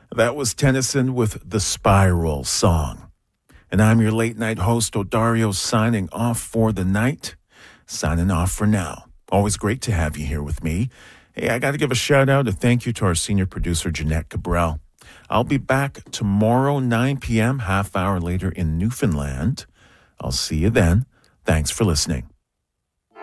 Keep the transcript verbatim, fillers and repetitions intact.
That was Tennyson with the Spiral Song. And I'm your late night host, Odario, signing off for the night. Signing off for now. Always great to have you here with me. Hey, I got to give a shout out and thank you to our senior producer, Jeanette Cabral. I'll be back tomorrow, nine p.m., half hour later in Newfoundland. I'll see you then. Thanks for listening.